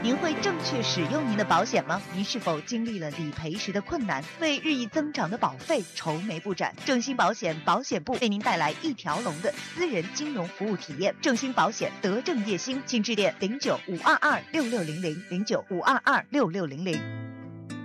您会正确使用您的保险吗？您是否经历了理赔时的困难，为日益增长的保费愁眉不展？正兴保险保险部为您带来一条龙的私人金融服务体验。正兴保险德正叶兴，请致电09-522-6600，09-522-6600。